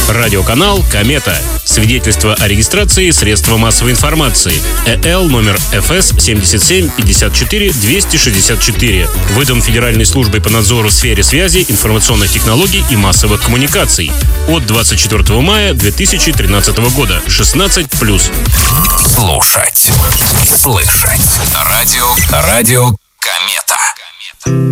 Радиоканал «Комета». Свидетельство о регистрации средства массовой информации. ЭЛ номер ФС 7754-264. Выдан Федеральной службой по надзору в сфере связи, информационных технологий и массовых коммуникаций. От 24 мая 2013 года. 16+. Слушать. Слышать. Радио «Комета».